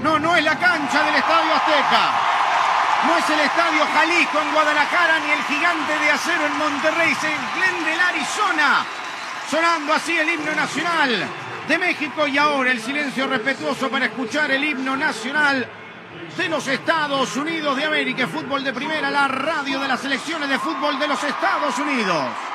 No es la cancha del Estadio Azteca. No es el Estadio Jalisco en Guadalajara, ni el Gigante de Acero en Monterrey. Es en Glendale, Arizona. Sonando así el himno nacional de México. Y ahora el silencio respetuoso para escuchar el himno nacional de los Estados Unidos de América. Fútbol de Primera, la radio de las selecciones de fútbol de los Estados Unidos.